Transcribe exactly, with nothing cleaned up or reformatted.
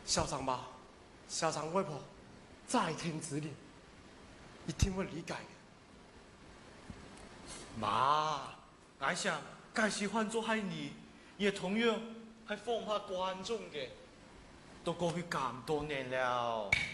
校长吧，校长外婆在天之灵，一定会理解的。 媽，我想介是換做係你，也同樣係放下觀眾嘅，都過去咁多年了。